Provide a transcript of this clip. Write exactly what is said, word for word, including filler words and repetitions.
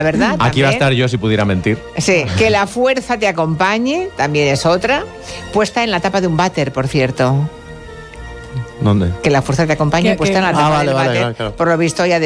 ¿verdad? Aquí También. va a estar yo si pudiera mentir. Sí, que la fuerza te acompañe, también es otra. Puesta en la tapa de un váter, por cierto. ¿Dónde? Que la fuerza te acompañe Que- puesta que- en la Ah, tapa vale, del vale, váter. claro, claro. Por lo visto ya